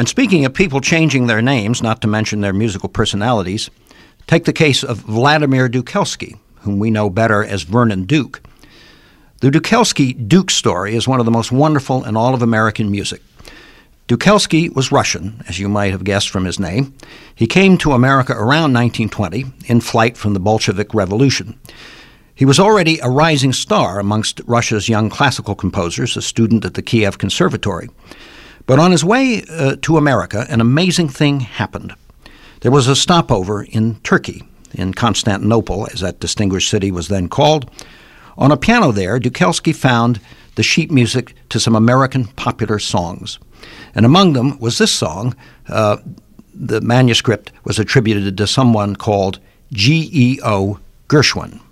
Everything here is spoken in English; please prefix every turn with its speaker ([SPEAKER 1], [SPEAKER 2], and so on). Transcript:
[SPEAKER 1] And speaking of people changing their names, not to mention their musical personalities, take the case of Vladimir Dukelski, whom we know better as Vernon Duke. The Dukelski Duke story is one of the most wonderful in all of American music. Dukelski was Russian, as you might have guessed from his name. He came to America around 1920 in flight from the Bolshevik Revolution. He was already a rising star amongst Russia's young classical composers, a student at the Kiev Conservatory. But on his way to America, an amazing thing happened. There was a stopover in Turkey, in Constantinople, as that distinguished city was then called. On a piano there, Dukelski found the sheet music to some American popular songs. And among them was this song. The manuscript was attributed to someone called G.E.O. Gershwin.